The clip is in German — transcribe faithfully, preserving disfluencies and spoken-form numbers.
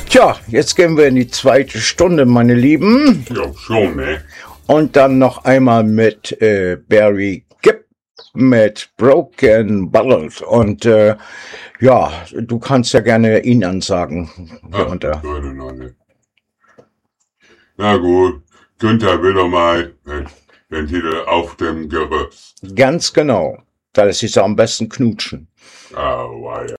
Tja, jetzt gehen wir in die zweite Stunde, meine Lieben. Ja, schon, ne? Und dann noch einmal mit äh, Barry Gibb mit Broken Bottles. Und äh, ja, du kannst ja gerne ihn ansagen. Hier Ach, unter. würde noch nicht. Na gut, Günther will doch mal den, den Titel Auf dem Gerüst. Ganz genau. Da lässt sich so am besten knutschen. Ah, wow.